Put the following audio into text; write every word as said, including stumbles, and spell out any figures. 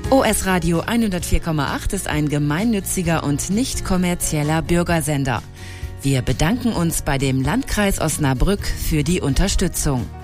O S Radio hundertvier Komma acht ist ein gemeinnütziger und nicht kommerzieller Bürgersender. Wir bedanken uns bei dem Landkreis Osnabrück für die Unterstützung.